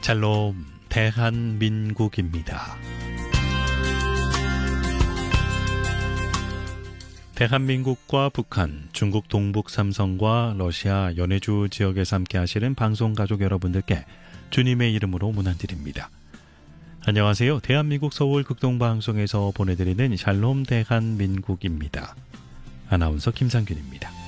샬롬 대한민국입니다. 대한민국과 북한, 중국 동북 삼성과 러시아 연해주 지역에서 함께 하시는 방송 가족 여러분들께 주님의 이름으로 문안드립니다. 안녕하세요. 대한민국 서울 극동방송에서 보내드리는 샬롬 대한민국입니다. 아나운서 김상균입니다.